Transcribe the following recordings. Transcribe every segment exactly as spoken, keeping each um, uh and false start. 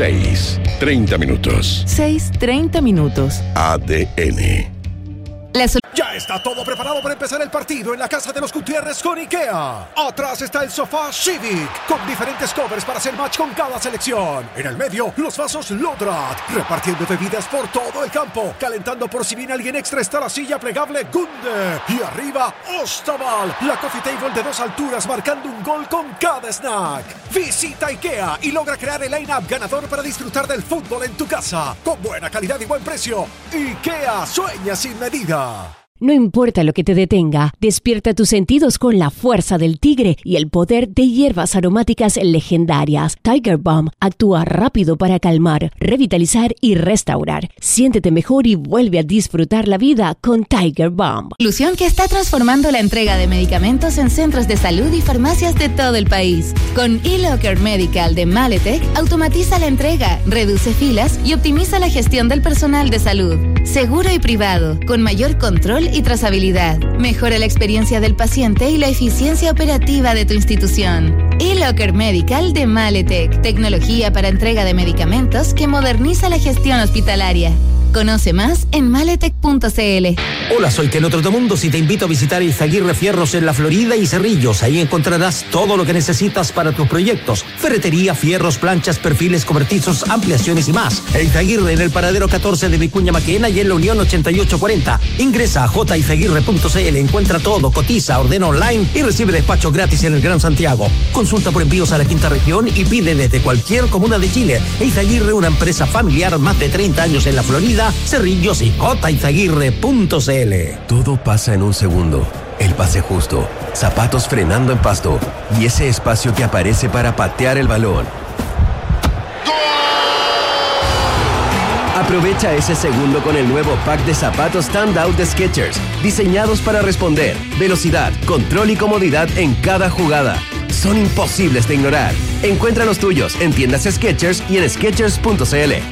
seis, treinta minutos. seis, treinta minutos. A D N. La sol- Ya está todo preparado para empezar el partido en la casa de los Gutiérrez con IKEA. Atrás está el sofá Civic, con diferentes covers para hacer match con cada selección. En el medio, los vasos Lodrat, repartiendo bebidas por todo el campo. Calentando por si viene alguien extra está la silla plegable Gunde. Y arriba, Ostaval, la coffee table de dos alturas marcando un gol con cada snack. Visita IKEA y logra crear el line-up ganador para disfrutar del fútbol en tu casa. Con buena calidad y buen precio. IKEA, sueña sin medida. No importa lo que te detenga, despierta tus sentidos con la fuerza del tigre y el poder de hierbas aromáticas legendarias. Tiger Balm actúa rápido para calmar, revitalizar y restaurar. Siéntete mejor y vuelve a disfrutar la vida con Tiger Balm. Solución que está transformando la entrega de medicamentos en centros de salud y farmacias de todo el país. Con eLocker Medical de Maletec, automatiza la entrega, reduce filas y optimiza la gestión del personal de salud. Seguro y privado, con mayor control y trazabilidad. Mejora la experiencia del paciente y la eficiencia operativa de tu institución. eLocker Medical de Maletec. Tecnología para entrega de medicamentos que moderniza la gestión hospitalaria. Conoce más en maletec punto c l. Hola, soy Keno Trotamundos y te invito a visitar Izaguirre Fierros en La Florida y Cerrillos. Ahí encontrarás todo lo que necesitas para tus proyectos. Ferretería, fierros, planchas, perfiles, cobertizos, ampliaciones y más. E Izaguirre en el paradero catorce de Vicuña Maquena y en la Unión ochenta y ocho cuarenta. Ingresa a j izaguirre punto c l, encuentra todo, cotiza, ordena online y recibe despacho gratis en el Gran Santiago. Consulta por envíos a la quinta región y pide desde cualquier comuna de Chile. E Izaguirre, una empresa familiar, más de treinta años en La Florida, Cerrillos y j izaguirre punto c l. Todo pasa en un segundo. El pase justo, zapatos frenando en pasto y ese espacio que aparece para patear el balón. Aprovecha ese segundo con el nuevo pack de zapatos Standout de Skechers, diseñados para responder, velocidad, control y comodidad en cada jugada. Son imposibles de ignorar. Encuentra los tuyos en tiendas Skechers y en skechers punto c l.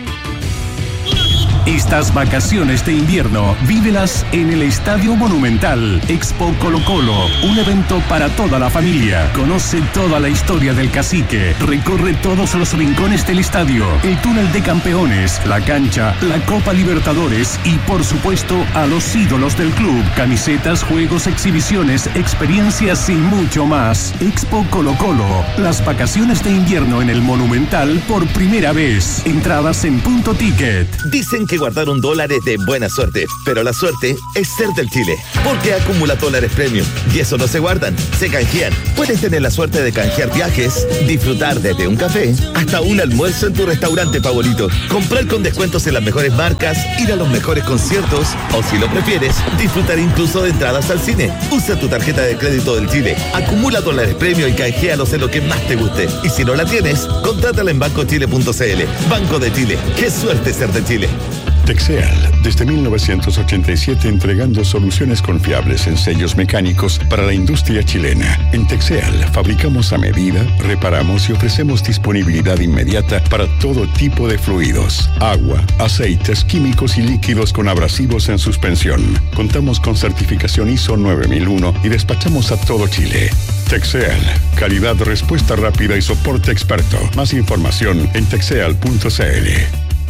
Estas vacaciones de invierno, vívelas en el Estadio Monumental. Expo Colo Colo, un evento para toda la familia. Conoce toda la historia del Cacique. Recorre todos los rincones del estadio, el túnel de campeones, la cancha, la Copa Libertadores y, por supuesto, a los ídolos del club. Camisetas, juegos, exhibiciones, experiencias y mucho más. Expo Colo Colo, las vacaciones de invierno en el Monumental por primera vez. Entradas en Punto Ticket. Dicen que guardar un dólar es de buena suerte, pero la suerte es ser del Chile, porque acumula dólares premium y eso no se guardan, se canjean. Puedes tener la suerte de canjear viajes, disfrutar desde un café hasta un almuerzo en tu restaurante favorito, comprar con descuentos en las mejores marcas, ir a los mejores conciertos o, si lo prefieres, disfrutar incluso de entradas al cine. Usa tu tarjeta de crédito del Chile, acumula dólares premium y canjealos en lo que más te guste. Y si no la tienes, contrátala en banco chile punto c l. Banco de Chile, qué suerte ser de Chile. Texeal, desde mil novecientos ochenta y siete entregando soluciones confiables en sellos mecánicos para la industria chilena. En Texeal fabricamos a medida, reparamos y ofrecemos disponibilidad inmediata para todo tipo de fluidos, agua, aceites, químicos y líquidos con abrasivos en suspensión. Contamos con certificación I S O nueve mil uno y despachamos a todo Chile. Texeal, calidad, respuesta rápida y soporte experto. Más información en texeal punto c l.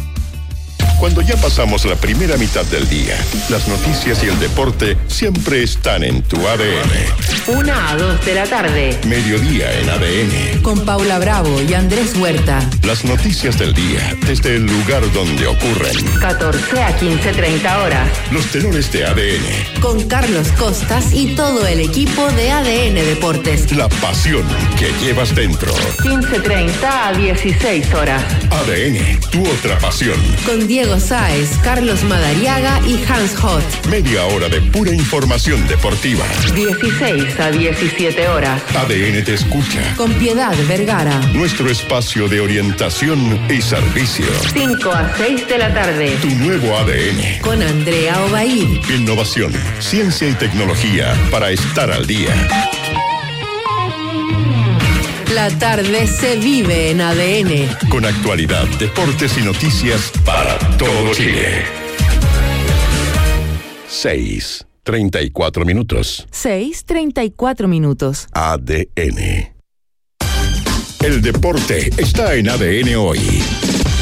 Cuando ya pasamos la primera mitad del día, las noticias y el deporte siempre están en tu A D N. Una a dos de la tarde. Mediodía en A D N. Con Paula Bravo y Andrés Huerta. Las noticias del día desde el lugar donde ocurren. catorce a quince treinta horas. Los tenores de A D N. Con Carlos Costas y todo el equipo de A D N Deportes. La pasión que llevas dentro. quince treinta a dieciséis horas. A D N, tu otra pasión. Con Diego Sáez, Carlos Madariaga y Hans Hot. Media hora de pura información deportiva. dieciséis a diecisiete horas. A D N te escucha. Con Piedad Vergara. Nuestro espacio de orientación y servicio. cinco a seis de la tarde. Tu nuevo A D N. Con Andrea Obaid. Innovación, ciencia y tecnología para estar al día. La tarde se vive en A D N. Con actualidad, deportes y noticias para todo Chile. seis, treinta y cuatro minutos. seis, treinta y cuatro minutos. A D N. El deporte está en A D N hoy.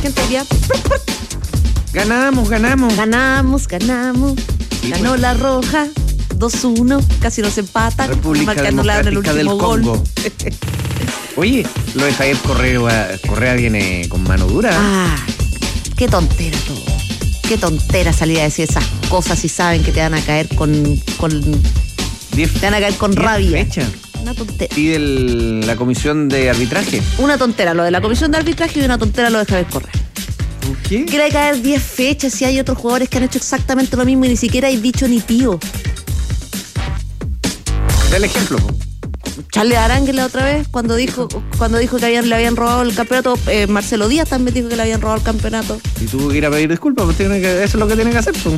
gente hoy día. Ganamos, ganamos. Ganamos, ganamos. Sí, ganó pues. La Roja. dos uno, casi nos empatan. República Democrática del Congo. Oye, lo de Javier Correa, Correa viene con mano dura. Ah, qué tontera todo. Qué tontera salir a decir esas cosas si saben que te van a caer con... con diez, te van a caer con rabia. Fecha. Una tontera. ¿Y de la comisión de arbitraje? Una tontera, lo de la comisión de arbitraje y una tontera lo de Javier Correa. ¿Qué? Que le caer diez fechas si hay otros jugadores que han hecho exactamente lo mismo y ni siquiera hay dicho ni pío. Da el ejemplo. Charles Arangue la otra vez, cuando dijo cuando dijo que habían, le habían robado el campeonato, eh, Marcelo Díaz también dijo que le habían robado el campeonato. Y tuvo que ir a pedir disculpas, porque tiene que, eso es lo que tiene que hacer. Pues.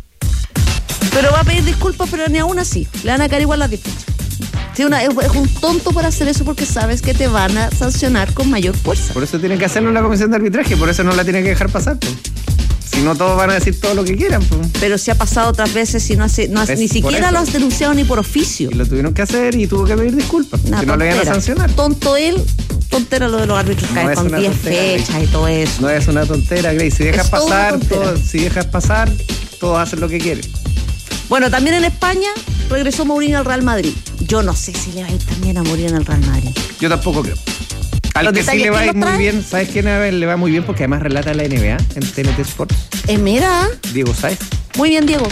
Pero va a pedir disculpas, pero ni aún así. Le van a caer igual las diez fechas. Sí, una, es, es un tonto por hacer eso porque sabes que te van a sancionar con mayor fuerza. Por eso tiene que hacerlo la comisión de arbitraje, por eso no la tiene que dejar pasar. Pues. Si no, todos van a decir todo lo que quieran. Pues. Pero si ha pasado otras veces y no hace, no hace, ni siquiera lo has denunciado ni por oficio. Y lo tuvieron que hacer y tuvo que pedir disculpas. Si no le iban a sancionar. Tonto él, tontera lo de los árbitros, cae con diez fechas y todo eso. No es una tontera, Grace. Si dejas pasar, todo, si dejas pasar, todos hacen lo que quieren. Bueno, también en España regresó Mourinho al Real Madrid. Yo no sé si le va a ir también a Mourinho en el Real Madrid. Yo tampoco creo. Al que sí le va a ir muy bien, ¿sabes quién le va muy bien? Porque además relata la N B A en T N T Sports. Eh, mira. Diego Sáez. Muy bien, Diego.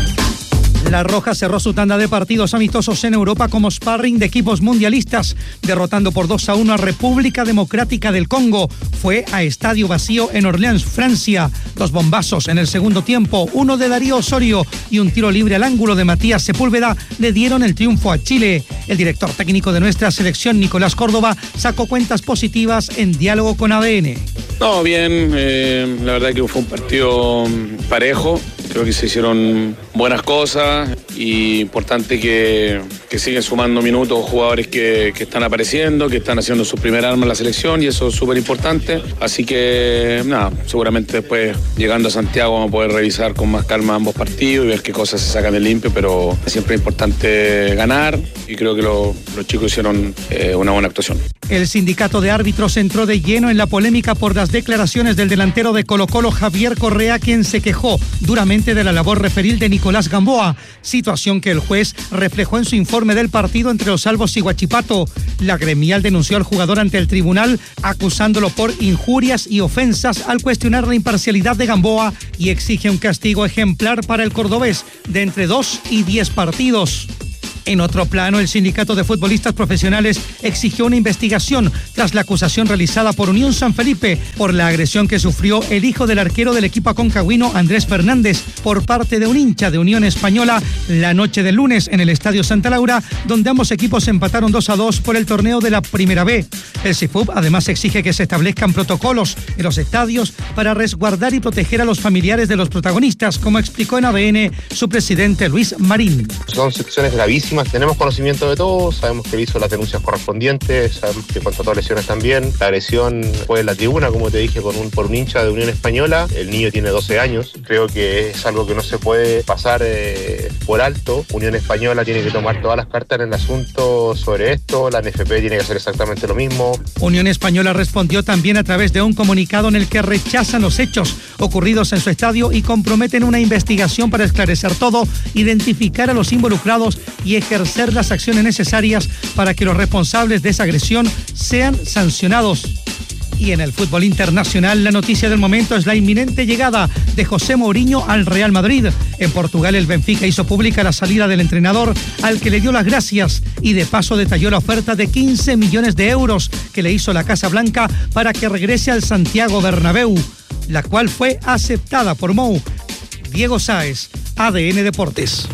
La Roja cerró su tanda de partidos amistosos en Europa como sparring de equipos mundialistas, derrotando por dos a uno a República Democrática del Congo. Fue a estadio vacío en Orleans, Francia. Dos bombazos en el segundo tiempo, uno de Darío Osorio y un tiro libre al ángulo de Matías Sepúlveda le dieron el triunfo a Chile. El director técnico de nuestra selección, Nicolás Córdoba, sacó cuentas positivas en diálogo con A D N. No, bien, eh, la verdad que fue un partido parejo. Creo que se hicieron buenas cosas y importante que, que siguen sumando minutos jugadores que, que están apareciendo, que están haciendo su primer arma en la selección y eso es súper importante. Así que, nada, seguramente después llegando a Santiago vamos a poder revisar con más calma ambos partidos y ver qué cosas se sacan del limpio, pero siempre es importante ganar y creo que lo, los chicos hicieron eh, una buena actuación. El sindicato de árbitros entró de lleno en la polémica por las declaraciones del delantero de Colo-Colo, Javier Correa, quien se quejó duramente de la labor referil de Nicolás Gamboa, situación que el juez reflejó en su informe del partido entre Los Albos y Huachipato. La gremial denunció al jugador ante el tribunal, acusándolo por injurias y ofensas al cuestionar la imparcialidad de Gamboa y exige un castigo ejemplar para el cordobés de entre dos y diez partidos. En otro plano, el sindicato de futbolistas profesionales exigió una investigación tras la acusación realizada por Unión San Felipe por la agresión que sufrió el hijo del arquero del equipo aconcagüino, Andrés Fernández, por parte de un hincha de Unión Española la noche del lunes en el Estadio Santa Laura, donde ambos equipos empataron dos a dos por el torneo de la Primera B. El C I F U B además exige que se establezcan protocolos en los estadios para resguardar y proteger a los familiares de los protagonistas, como explicó en A D N su presidente Luis Marín. Son secciones gravísimas. Tenemos conocimiento de todo, sabemos que él hizo las denuncias correspondientes, sabemos que constató lesiones también. La agresión fue en la tribuna, como te dije, con un, por un hincha de Unión Española. El niño tiene doce años. Creo que es algo que no se puede pasar eh, por alto. Unión Española tiene que tomar todas las cartas en el asunto sobre esto. La N F P tiene que hacer exactamente lo mismo. Unión Española respondió también a través de un comunicado en el que rechazan los hechos ocurridos en su estadio y comprometen una investigación para esclarecer todo, identificar a los involucrados y ejercer las acciones necesarias para que los responsables de esa agresión sean sancionados. Y en el fútbol internacional, la noticia del momento es la inminente llegada de José Mourinho al Real Madrid. En Portugal, el Benfica hizo pública la salida del entrenador, al que le dio las gracias y de paso detalló la oferta de quince millones de euros que le hizo la Casa Blanca para que regrese al Santiago Bernabéu, la cual fue aceptada por Mou. Diego Sáez, A D N Deportes.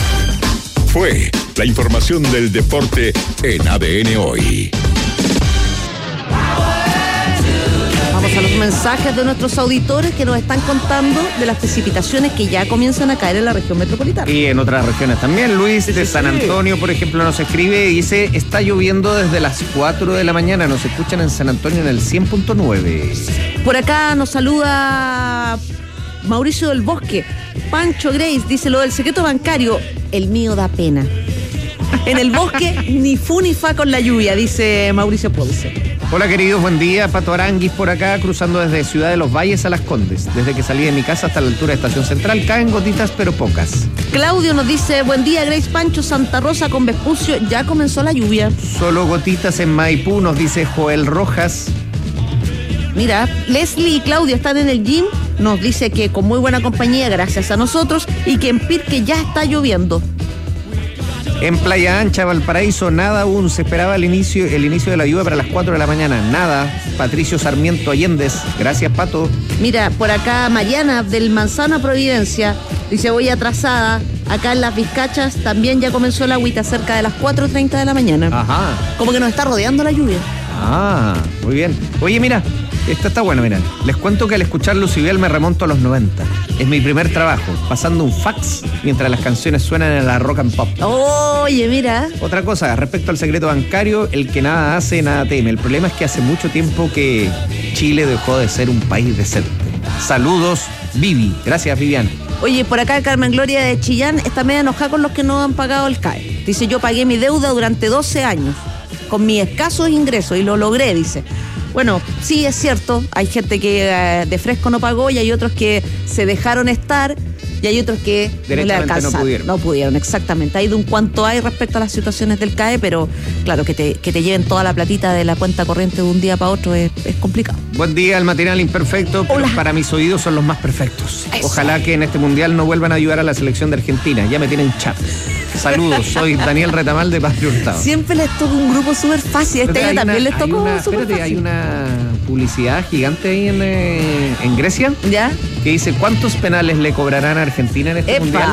Fue la información del deporte en A D N Hoy. Vamos a los mensajes de nuestros auditores que nos están contando de las precipitaciones que ya comienzan a caer en la región metropolitana. Y en otras regiones también. Luis de San Antonio, por ejemplo, nos escribe y dice: está lloviendo desde las cuatro de la mañana. Nos escuchan en San Antonio en el cien punto nueve. Por acá nos saluda Mauricio del Bosque. Pancho Grace dice: lo del secreto bancario, el mío da pena. En el bosque ni fu ni fa con la lluvia, dice Mauricio Ponce. Hola queridos, buen día. Pato Aranguis por acá, cruzando desde Ciudad de los Valles a Las Condes. Desde que salí de mi casa hasta la altura de Estación Central, caen gotitas pero pocas. Claudio nos dice, buen día Grace Pancho, Santa Rosa con Vespucio, ya comenzó la lluvia. Solo gotitas en Maipú, nos dice Joel Rojas. Mira, Leslie y Claudio están en el gym, nos dice que con muy buena compañía gracias a nosotros y que en Pirque ya está lloviendo. En Playa Ancha, Valparaíso, nada aún. Se esperaba el inicio, el inicio de la lluvia para las cuatro de la mañana. Nada. Patricio Sarmiento Allendez. Gracias, Pato. Mira, por acá Mariana del Manzana Providencia dice, voy atrasada. Acá en Las Vizcachas también ya comenzó la agüita cerca de las cuatro treinta de la mañana. Ajá. Como que nos está rodeando la lluvia. Ah, muy bien. Oye, mira, esta está buena, mira. Les cuento que al escuchar Lucibel me remonto a los noventa. Es mi primer trabajo, pasando un fax mientras las canciones suenan en la rock and pop. Oye, mira. Otra cosa, respecto al secreto bancario, el que nada hace, nada teme. El problema es que hace mucho tiempo que Chile dejó de ser un país decente. Saludos, Vivi. Gracias, Viviana. Oye, por acá Carmen Gloria de Chillán está media enojada con los que no han pagado el C A E. Dice, yo pagué mi deuda durante doce años con mis escasos ingresos y lo logré, dice. Bueno, sí es cierto, hay gente que uh, de fresco no pagó y hay otros que se dejaron estar y hay otros que no le alcanzaron. No pudieron. No pudieron, exactamente. Hay de un cuanto hay respecto a las situaciones del C A E, pero claro, que te, que te lleven toda la platita de la cuenta corriente de un día para otro es, es complicado. Buen día, el matinal imperfecto, pero para mis oídos son los más perfectos. Eso. Ojalá que en este mundial no vuelvan a ayudar a la selección de Argentina, ya me tienen chat. Saludos, soy Daniel Retamal de Patria Hurtado. Siempre les toca un grupo súper fácil, este año también una, les tocó súper fácil. Hay una publicidad gigante ahí en, eh, en Grecia, ¿ya? Que dice, ¿cuántos penales le cobrarán a Argentina en este ¡Epa! mundial?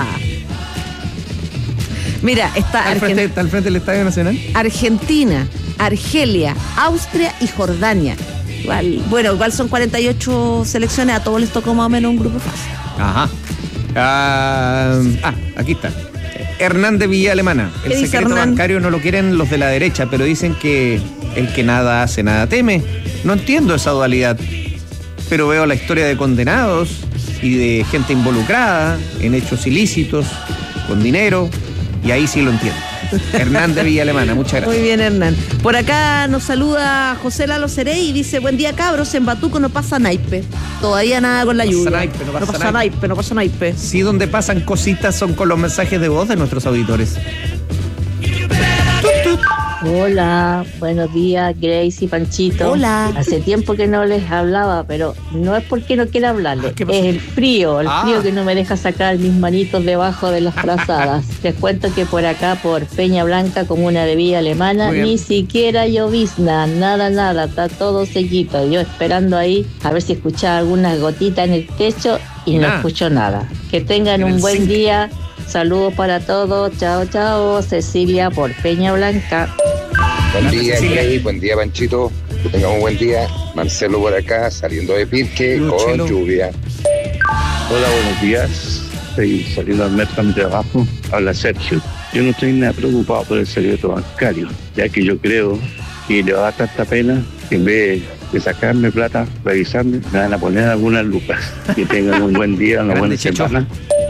Mira, está... ¿Al frente, ¿Está al frente del Estadio Nacional? Argentina, Argelia, Austria y Jordania. Igual, bueno, igual son cuarenta y ocho selecciones, a todos les tocó más o menos un grupo fácil. Ajá. Uh, ah, aquí está. Hernán de Villa Alemana. El secreto Hernán? bancario no lo quieren los de la derecha, pero dicen que el que nada hace, nada teme. No entiendo esa dualidad, pero veo la historia de condenados y de gente involucrada en hechos ilícitos, con dinero, y ahí sí lo entiendo. Hernán de Villa Alemana, muchas gracias. Muy bien, Hernán. Por acá nos saluda José Lalo Cerey y dice, buen día cabros, en Batuco no pasa naipe. Todavía nada con la no lluvia. Pasa naipe, no pasa, no pasa naipe. naipe, no pasa naipe. Sí, donde pasan cositas son con los mensajes de voz de nuestros auditores. Hola, buenos días, Grace y Panchito. Hola. Hace tiempo que no les hablaba, pero no es porque no quiera hablarles, es el frío, el ah. frío que no me deja sacar mis manitos debajo de las frazadas. Les cuento que por acá, por Peña Blanca, comuna de Villa Alemana, ni siquiera llovizna, nada, nada, está todo sequito. Yo esperando ahí a ver si escuchaba algunas gotitas en el techo y nah. no escucho nada. Que tengan un buen día. Saludos para todos. Chao, chao. Cecilia por Peña Blanca. Buen día, Clay. Buen día, Panchito. Que tengamos un buen día. Marcelo por acá, saliendo de Pirque con chelo. lluvia. Hola, buenos días. Estoy saliendo al metro de abajo. Habla Sergio. Yo no estoy nada preocupado por el secreto bancario, ya que yo creo que le va a dar tanta pena que en vez de sacarme plata, revisarme, me van a poner algunas lucas. Que tengan un buen día, una buena semana.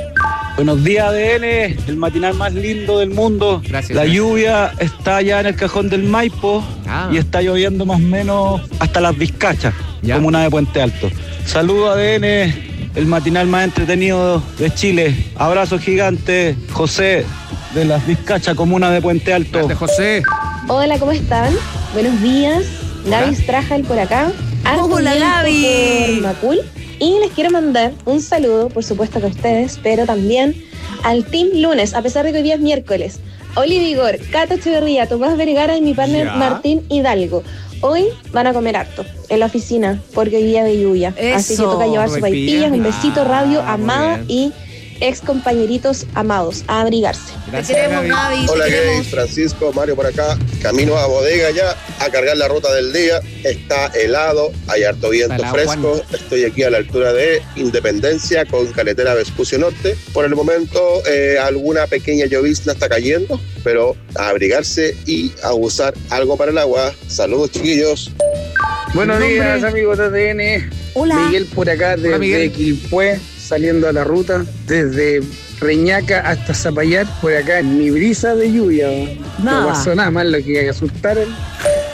Buenos días, A D N, el matinal más lindo del mundo. Gracias. La gracias. lluvia está ya en el cajón del Maipo ah. y está lloviendo más o menos hasta Las Vizcachas, ya. Comuna de Puente Alto. Saludos, A D N, el matinal más entretenido de Chile. Abrazo gigante, José de Las Vizcachas, comuna de Puente Alto. Gracias, José. Hola, ¿cómo están? Buenos días. Gaby Strajal por acá. Hola, Gaby. Por Macul. Y les quiero mandar un saludo, por supuesto que a ustedes, pero también al Team Lunes, a pesar de que hoy día es miércoles. Oli Vigor, Cata Echeverría, Tomás Vergara y mi partner ya. Martín Hidalgo. Hoy van a comer harto en la oficina, porque hoy día de lluvia. Eso. Así que toca llevar sus vaipillas, un besito, radio, ah, amada y ex compañeritos amados, a abrigarse. Gracias, te queremos, Gaby. Gaby Hola, te queremos. Gaby, Francisco, Mario por acá. Camino a bodega ya, a cargar la ruta del día. Está helado, hay harto viento helado, fresco. Juan. Estoy aquí a la altura de Independencia con carretera Vespucio Norte. Por el momento, eh, alguna pequeña llovizna está cayendo, pero a abrigarse y a usar algo para el agua. Saludos, chiquillos. Buenos días, amigos de A D N. Hola. Miguel por acá, desde Hola, Quilpué, saliendo a la ruta, desde Reñaca hasta Zapallar, por acá, ni brisa de lluvia. Nada. No pasó nada más, lo que hay que asustar.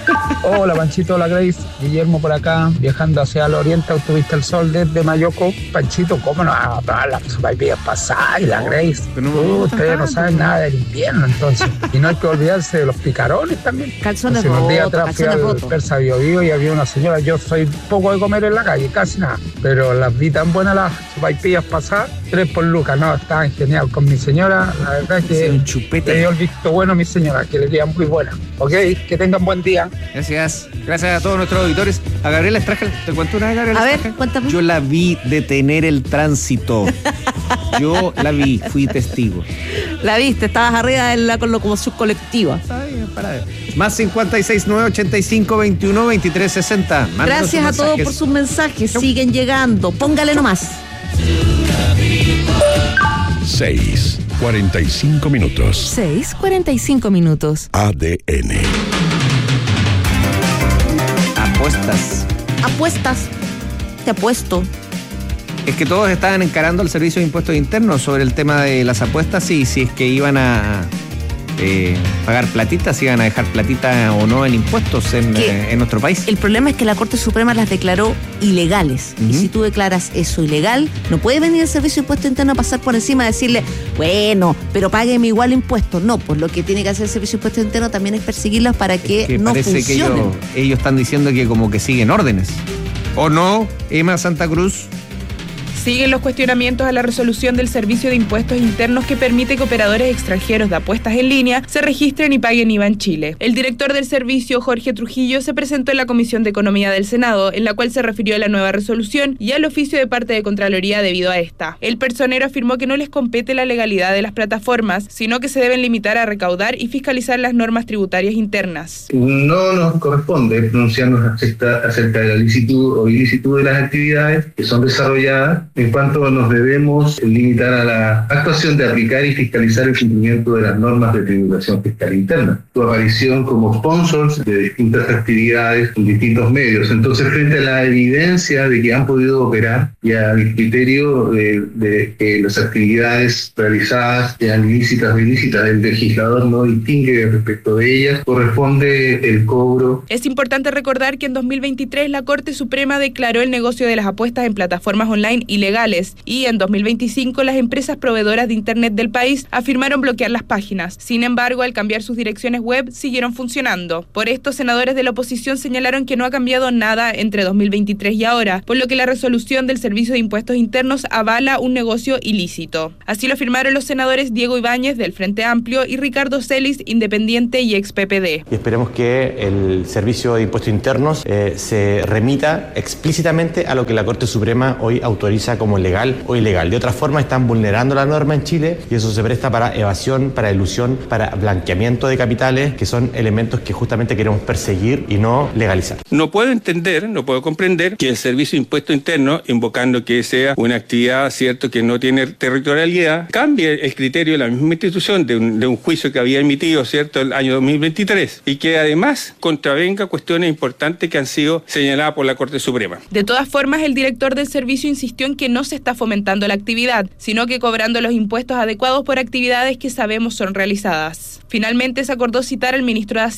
Hola, Panchito, hola, Grace. Guillermo por acá, viajando hacia el oriente, autopista El Sol desde Mayoco. Panchito, ¿cómo no va a pagar las sopaipillas pasadas y la Grace? No, uh, ustedes no saben nada del invierno, entonces. Y no hay que olvidarse de los picarones también. Calzones Hace unos días rotos, atrás fui calzones al rotos. Persa Bio Bio y había una señora, yo soy poco de comer en la calle, casi nada, pero las vi tan buenas las sopaipillas pasadas, tres por lucas, no, estaban genial. Con mi señora, la verdad es que un chupete. le dio el visto bueno a mi señora, que le queda muy buena. Ok, que tengan buen día. Gracias. Gracias a todos nuestros auditores. A Gabriela Estrájal, ¿te cuento una de Gabriela A ver, Estrájal? cuéntame. Yo la vi detener el tránsito. Yo la vi, fui testigo. La viste, estabas arriba de la locomoción colectiva. Más cincuenta y seis, nueve ochenta y cinco, veintiuno, veintitrés, sesenta. Mándanos Gracias a sus todos mensajes. por sus mensajes. Siguen llegando. Póngale nomás. seis, cuarenta y cinco minutos. seis, cuarenta y cinco minutos. A D N. Apuestas. Apuestas. Te apuesto. Es que todos estaban encarando el Servicio de Impuestos Internos sobre el tema de las apuestas y si es que iban a eh, pagar platita, si iban a dejar platita o no en impuestos en, eh, en nuestro país. El problema es que la Corte Suprema las declaró ilegales. Uh-huh. Y si tú declaras eso ilegal, no puede venir el Servicio de Impuestos Internos a pasar por encima y decirle, bueno, pero págueme igual impuestos. No, pues lo que tiene que hacer el Servicio de Impuestos Internos también es perseguirlos para que, es que no parece funcionen. Que ellos, ellos están diciendo que como que siguen órdenes. ¿O no, Emma Santa Cruz? Siguen los cuestionamientos a la resolución del Servicio de Impuestos Internos que permite que operadores extranjeros de apuestas en línea se registren y paguen I V A en Chile. El director del servicio, Jorge Trujillo, se presentó en la Comisión de Economía del Senado, en la cual se refirió a la nueva resolución y al oficio de parte de Contraloría debido a esta. El personero afirmó que no les compete la legalidad de las plataformas, sino que se deben limitar a recaudar y fiscalizar las normas tributarias internas. No nos corresponde pronunciarnos acerca, acerca de la licitud o ilicitud de las actividades que son desarrolladas, en cuanto nos debemos limitar a la actuación de aplicar y fiscalizar el cumplimiento de las normas de tributación fiscal interna. Su aparición como sponsors de distintas actividades en distintos medios. Entonces, frente a la evidencia de que han podido operar y al criterio de, de que las actividades realizadas sean ilícitas o ilícitas, el legislador no distingue respecto de ellas, corresponde el cobro. Es importante recordar que en dos mil veintitrés la Corte Suprema declaró el negocio de las apuestas en plataformas online ilegales y en dos mil veinticinco las empresas proveedoras de Internet del país afirmaron bloquear las páginas. Sin embargo, al cambiar sus direcciones web, siguieron funcionando. Por esto, senadores de la oposición señalaron que no ha cambiado nada entre dos mil veintitrés y ahora, por lo que la resolución del Servicio de Impuestos Internos avala un negocio ilícito. Así lo afirmaron los senadores Diego Ibáñez del Frente Amplio y Ricardo Celis, independiente y ex P P D. Y esperemos que el Servicio de Impuestos Internos eh, se remita explícitamente a lo que la Corte Suprema hoy autoriza como legal o ilegal. De otra forma, están vulnerando la norma en Chile y eso se presta para evasión, para elusión, para blanqueamiento de capitales, que son elementos que justamente queremos perseguir y no legalizar. No puedo entender, no puedo comprender que el Servicio de Impuesto Interno, invocando que sea una actividad, cierto, que no tiene territorialidad, cambie el criterio de la misma institución de un, de un juicio que había emitido, cierto, el año dos mil veintitrés y que además contravenga cuestiones importantes que han sido señaladas por la Corte Suprema. De todas formas, el director del servicio insistió en que no se está fomentando la actividad, sino que cobrando los impuestos adecuados por actividades que sabemos son realizadas. Finalmente se acordó citar al ministro de Hacienda